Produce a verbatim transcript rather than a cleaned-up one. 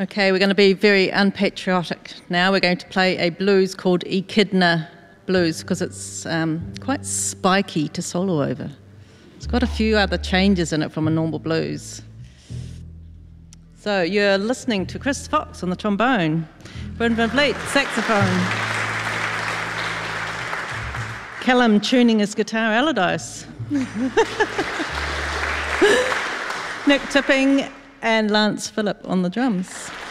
Okay, we're going to be very unpatriotic now. We're going to play a blues called Echidna Blues because it's um, quite spiky to solo over. It's got a few other changes in it from a normal blues. So you're listening to Chris Fox on the trombone, Bryn Van Vliet, saxophone, Callum tuning his guitar, Allardyce, Nick Tipping and Lance Phillip on the drums.